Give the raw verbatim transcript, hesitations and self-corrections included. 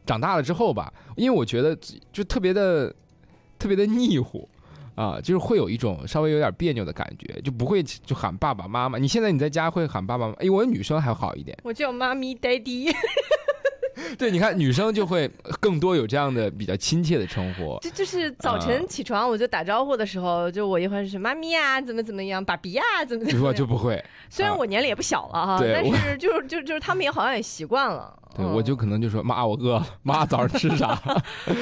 长大了之后吧，因为我觉得就特别的特别的腻乎。啊，就是会有一种稍微有点别扭的感觉，就不会就喊爸爸妈妈。你现在你在家会喊爸爸妈妈？哎，我女生还好一点， 我叫妈咪 daddy。 对，你看女生就会更多有这样的比较亲切的称呼。 就就是早晨起床我就打招呼的时候，就我一会儿是妈咪呀，怎么怎么样，爸比呀，怎么怎么样。 我就不会， 虽然我年龄也不小了哈，但是就是就就是他们也好像也习惯了。 对，我就可能就说妈，我饿了，妈，早上吃啥？